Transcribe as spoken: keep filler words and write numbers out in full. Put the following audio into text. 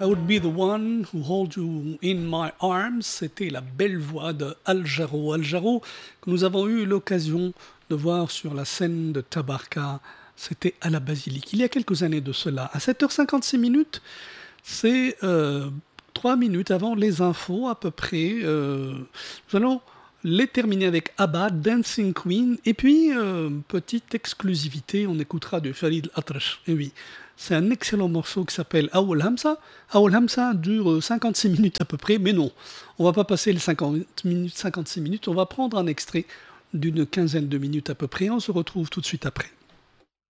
I would be the one who holds you in my arms. C'était la belle voix de Al Jarreau. Al Jarreau, que nous avons eu l'occasion de voir sur la scène de Tabarka. C'était à la Basilique, il y a quelques années de cela. À sept heures cinquante-six minutes, c'est euh, trois minutes avant les infos à peu près. Euh, nous allons les terminer avec ABBA, Dancing Queen. Et puis, euh, petite exclusivité, on écoutera du Farid Atrash. Et oui, c'est un excellent morceau qui s'appelle Awal Hamza. Awal Hamza dure cinquante-six minutes à peu près, mais non, on va pas passer les cinquante minutes, cinquante-six minutes, on va prendre un extrait d'une quinzaine de minutes à peu près. On se retrouve tout de suite après.